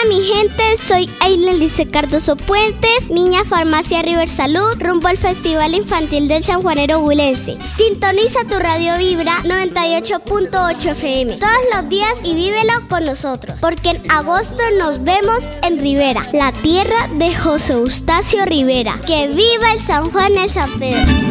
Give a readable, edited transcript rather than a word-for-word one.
mi gente, soy Aileen Lice Cardoso Puentes, niña farmacia River Salud, rumbo al Festival Infantil del Sanjuanero Huilense. Sintoniza tu Radio Vibra 98.8 FM todos los días y vívelo con nosotros, porque en agosto nos vemos en Rivera, la tierra de José Eustacio Rivera. ¡Que viva el San Juan y el San Pedro!